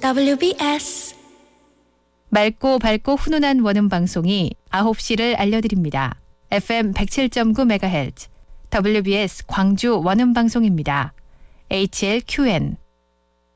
WBS 맑고 밝고 훈훈한 원음 방송이 9시를 알려드립니다. FM 107.9MHz WBS 광주 원음 방송입니다. HLQN